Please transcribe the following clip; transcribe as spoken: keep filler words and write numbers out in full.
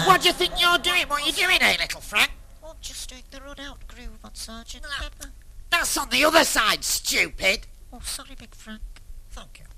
What do you think you're doing? What are you doing, eh, little Frank? I'm just doing the run-out groove on Sergeant. That's on the other side, stupid. Oh, sorry, Big Frank. Thank you.